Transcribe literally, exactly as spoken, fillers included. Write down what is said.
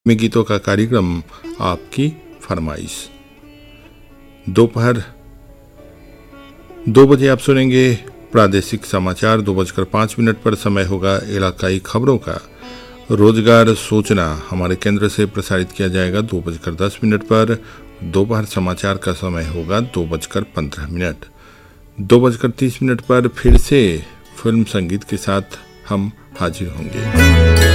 में गीतों का कार्यक्रम आपकी फरमाइश। दोपहर दो बजे आप सुनेंगे प्रादेशिक समाचार। दो बजकर पाँच मिनट पर समय होगा इलाकाई खबरों का। रोजगार सूचना हमारे केंद्र से प्रसारित किया जाएगा दो बजकर दस मिनट पर। दोपहर समाचार का समय होगा दो बजकर पंद्रह मिनट। दो बजकर तीस मिनट पर फिर से फिल्म संगीत के साथ हम हाजिर होंगे।